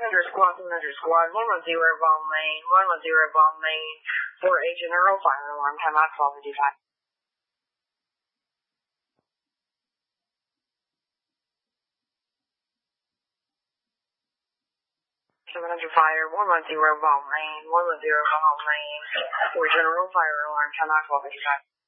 squad, 700 squad, 110 bomb lane, 110 bomb lane, for a general fire alarm, time out 12:55. 700 fire, 110 bomb lane, 110 bomb lane, for general fire alarm, time out 12:55.